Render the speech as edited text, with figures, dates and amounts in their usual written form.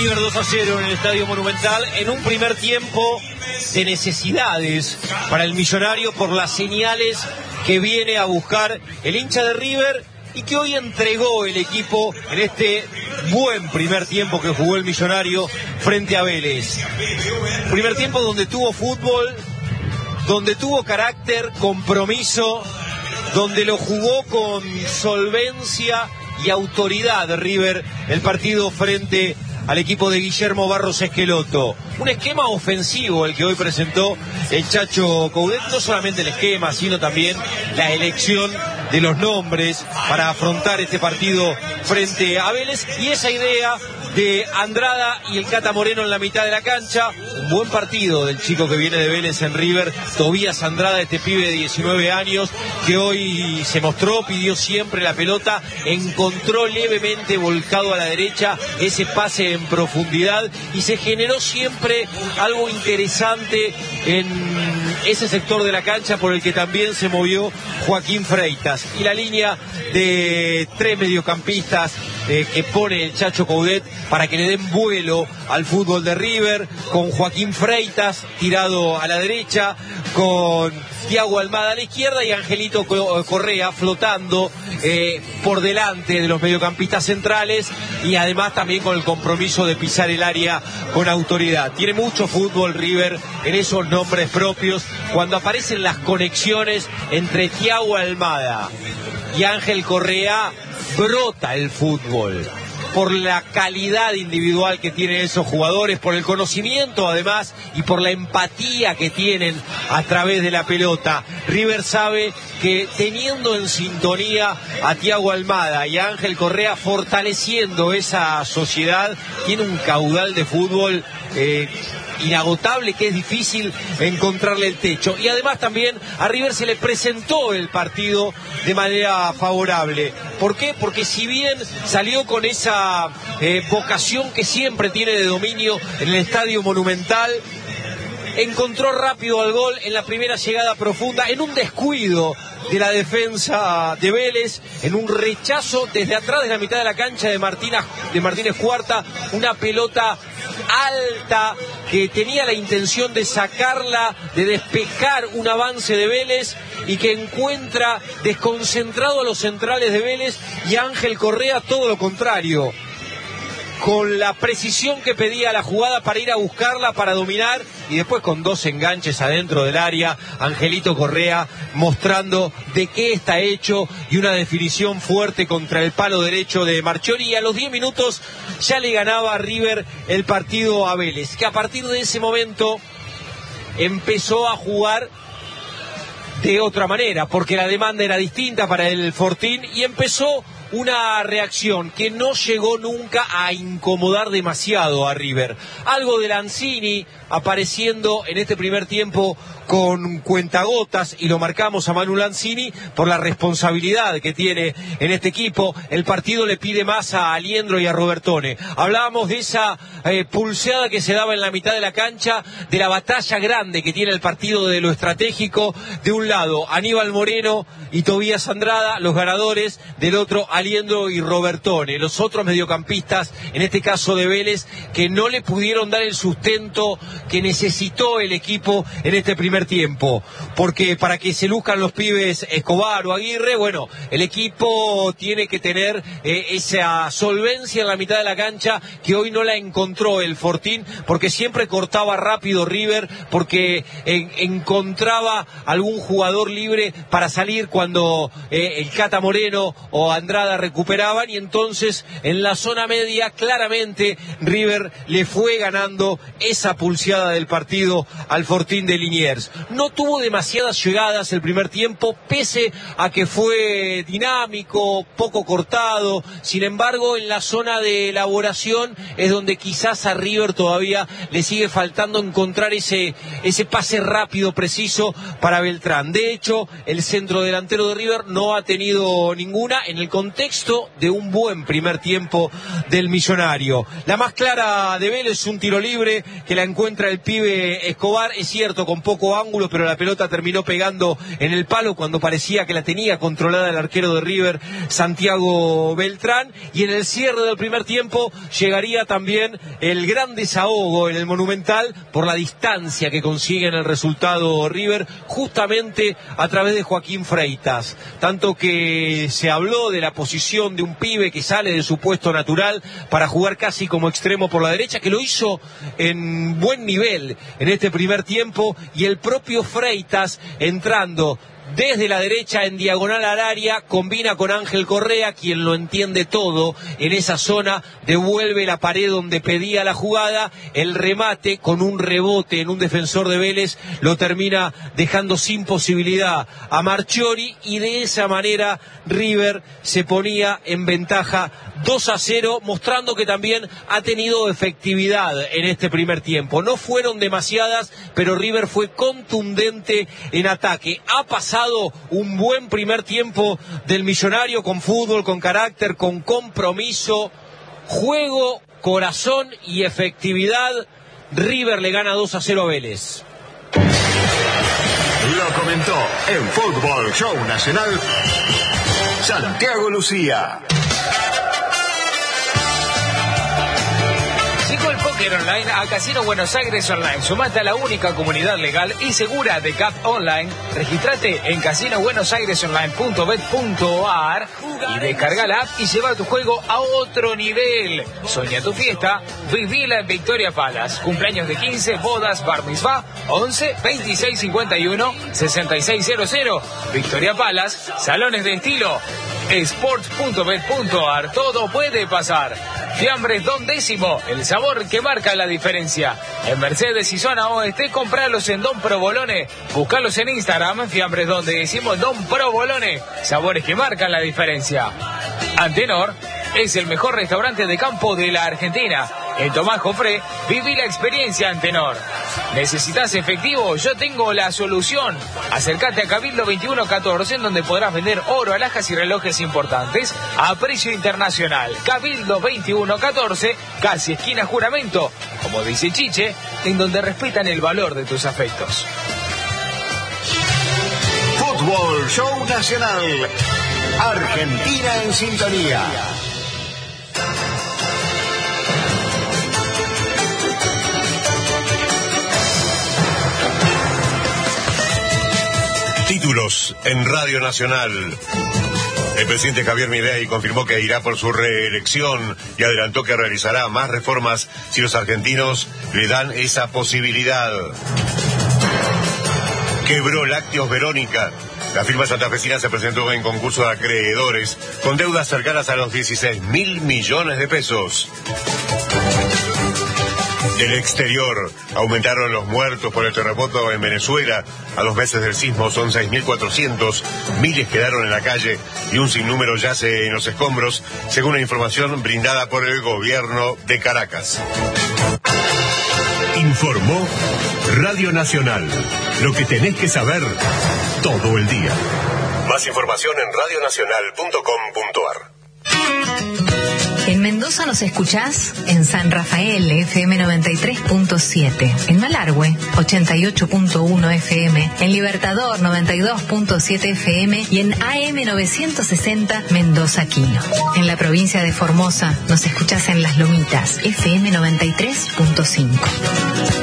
River 2-0 en el Estadio Monumental, en un primer tiempo de necesidades para el millonario por las señales que viene a buscar el hincha de River y que hoy entregó el equipo en este buen primer tiempo que jugó el millonario frente a Vélez. Primer tiempo donde tuvo fútbol, donde tuvo carácter, compromiso, donde lo jugó con solvencia y autoridad River el partido frente al equipo de Guillermo Barros Esqueloto. Un esquema ofensivo el que hoy presentó el Chacho Coudet, no solamente el esquema, sino también la elección de los nombres para afrontar este partido frente a Vélez, y esa idea de Andrada y el Cata Moreno en la mitad de la cancha. Un buen partido del chico que viene de Vélez en River, Tobías Andrada, este pibe de 19 años que hoy se mostró, pidió siempre la pelota, encontró levemente volcado a la derecha ese pase en profundidad y se generó siempre algo interesante en ese sector de la cancha por el que también se movió Joaquín Freitas. Y la línea de tres mediocampistas que pone el Chacho Coudet para que le den vuelo al fútbol de River, con Joaquín Freitas tirado a la derecha, con Thiago Almada a la izquierda y Angelito Correa flotando por delante de los mediocampistas centrales, y además también con el compromiso de pisar el área con autoridad. Tiene mucho fútbol River en esos nombres propios. Cuando aparecen las conexiones entre Thiago Almada y Ángel Correa, brota el fútbol por la calidad individual que tienen esos jugadores, por el conocimiento además y por la empatía que tienen a través de la pelota. River sabe que teniendo en sintonía a Thiago Almada y a Ángel Correa, fortaleciendo esa sociedad, tiene un caudal de fútbol inagotable, que es difícil encontrarle el techo. Y además también a River se le presentó el partido de manera favorable. ¿Por qué? Porque si bien salió con esa vocación que siempre tiene de dominio en el Estadio Monumental, encontró rápido al gol en la primera llegada profunda, en un descuido de la defensa de Vélez, en un rechazo desde atrás de la mitad de la cancha de Martínez Cuarta, una pelota alta que tenía la intención de sacarla, de despejar un avance de Vélez, y que encuentra desconcentrado a los centrales de Vélez, y a Ángel Correa todo lo contrario, con la precisión que pedía la jugada para ir a buscarla, para dominar, y después con dos enganches adentro del área, Angelito Correa mostrando de qué está hecho, y una definición fuerte contra el palo derecho de Marchiori, y a los 10 minutos ya le ganaba a River el partido a Vélez, que a partir de ese momento empezó a jugar de otra manera, porque la demanda era distinta para el Fortín, y empezó una reacción que no llegó nunca a incomodar demasiado a River. Algo de Lanzini apareciendo en este primer tiempo con cuentagotas, y lo marcamos a Manu Lanzini por la responsabilidad que tiene en este equipo. El partido le pide más a Aliendro y a Robertone. Hablábamos de esa pulseada que se daba en la mitad de la cancha, de la batalla grande que tiene el partido, de lo estratégico. De un lado Aníbal Moreno y Tobías Andrada, los ganadores; del otro Aliendro y Robertone, los otros mediocampistas, en este caso de Vélez, que no le pudieron dar el sustento que necesitó el equipo en este primer tiempo, porque para que se luzcan los pibes Escobar o Aguirre, bueno, el equipo tiene que tener esa solvencia en la mitad de la cancha, que hoy no la encontró el Fortín, porque siempre cortaba rápido River, porque encontraba algún jugador libre para salir cuando el Cata Moreno o Andrada recuperaban, y entonces en la zona media claramente River le fue ganando esa pulseada del partido al Fortín de Liniers. No tuvo demasiadas llegadas el primer tiempo, pese a que fue dinámico, poco cortado. Sin embargo, en la zona de elaboración es donde quizás a River todavía le sigue faltando encontrar ese pase rápido, preciso para Beltrán. De hecho, el centro delantero de River no ha tenido ninguna. En el contexto contexto de un buen primer tiempo del Millonario. La más clara de Vélez, un tiro libre que la encuentra el pibe Escobar, es cierto, con poco ángulo, pero la pelota terminó pegando en el palo cuando parecía que la tenía controlada el arquero de River, Santiago Beltrán, y en el cierre del primer tiempo llegaría también el gran desahogo en el Monumental por la distancia que consigue en el resultado River, justamente a través de Joaquín Freitas, tanto que se habló de la posición de un pibe que sale de su puesto natural para jugar casi como extremo por la derecha, que lo hizo en buen nivel en este primer tiempo, y el propio Freitas entrando desde la derecha en diagonal al área, combina con Ángel Correa, quien lo entiende todo en esa zona, devuelve la pared donde pedía la jugada, el remate con un rebote en un defensor de Vélez lo termina dejando sin posibilidad a Marchiori, y de esa manera River se ponía en ventaja 2-0, mostrando que también ha tenido efectividad en este primer tiempo. No fueron demasiadas, pero River fue contundente en ataque. Ha pasado un buen primer tiempo del Millonario, con fútbol, con carácter, con compromiso, juego, corazón y efectividad. River le gana 2-0 a Vélez. Lo comentó en Fútbol Show Nacional Santiago Lucía. Llegó el póker online a Casino Buenos Aires Online. Sumate a la única comunidad legal y segura de CAP Online. Regístrate en casinobuenosairesonline.bet.ar y descarga la app y lleva tu juego a otro nivel. Soña tu fiesta, vivila en Victoria Palace. Cumpleaños de 15, bodas, bar mitzvah, 11 26 51 6600. Victoria Palace, salones de estilo. Sports.bet.ar, todo puede pasar. Fiambres Don Décimo, el sabor que marca la diferencia. En Mercedes y zona oeste, compralos en Don Provolone. Búscalos en Instagram, Fiambres Don Décimo, Don Provolone. Sabores que marcan la diferencia. Antenor es el mejor restaurante de campo de la Argentina. En Tomás Jofré, viví la experiencia Antenor. ¿Necesitas efectivo? Yo tengo la solución. Acércate a Cabildo 2114, en donde podrás vender oro, alhajas y relojes importantes a precio internacional. Cabildo 2114, casi esquina Juramento. Como dice Chiche, en donde respetan el valor de tus afectos. Fútbol Show Nacional. Argentina en sintonía. Títulos en Radio Nacional. El presidente Javier Milei confirmó que irá por su reelección y adelantó que realizará más reformas si los argentinos le dan esa posibilidad. Quebró Lácteos Verónica. La firma santafesina se presentó en concurso de acreedores con deudas cercanas a los 16.000 millones de pesos. Del exterior, aumentaron los muertos por el terremoto en Venezuela. A 2 meses del sismo son 6.400, miles quedaron en la calle y un sinnúmero yace en los escombros, según la información brindada por el gobierno de Caracas. Informó Radio Nacional. Lo que tenés que saber todo el día. Más información en radionacional.com.ar. En Mendoza nos escuchás en San Rafael, FM 93.7, en Malargüe, 88.1 FM, en Libertador, 92.7 FM y en AM 960 Mendoza Quino. En la provincia de Formosa nos escuchás en Las Lomitas, FM 93.5.